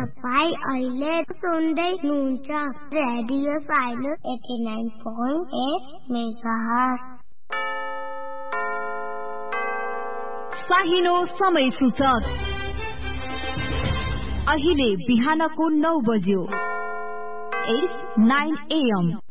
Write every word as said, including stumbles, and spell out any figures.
तपाईँ अहिले सुन्दै हुनुहुन्छ radio silence eighty nine point at megahertz. साहिनो समय सूचक अहिले बिहानको नौ बज्यो। At nine a.m..